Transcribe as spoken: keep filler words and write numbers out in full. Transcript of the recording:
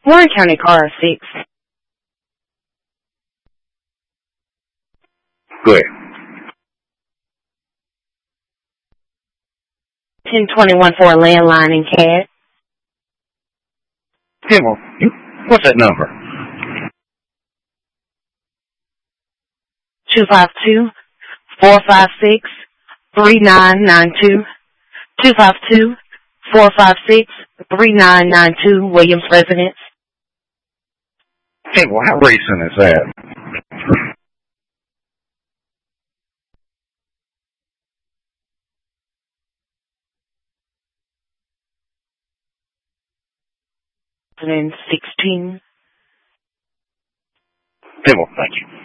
Warren County car six. Go ahead. ten twenty-one for a landline in C A D. Yeah, well, what's that number? two five two, four five six, three nine nine two. two five two, four five six, three nine nine two, Williams Residence. Hey, well, how recent is that? twenty sixteen. Hey, well, thank you.